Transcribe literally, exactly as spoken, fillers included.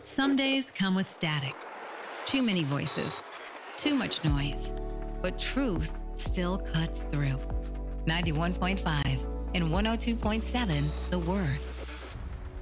Some days come with static. Too many voices, too much noise, but truth still cuts through. ninety-one point five and one oh two point seven The Word.